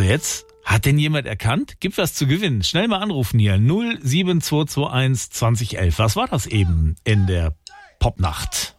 jetzt, hat denn jemand erkannt? Gibt was zu gewinnen. Schnell mal anrufen hier. 07221 2011. Was war das eben in der Popnacht?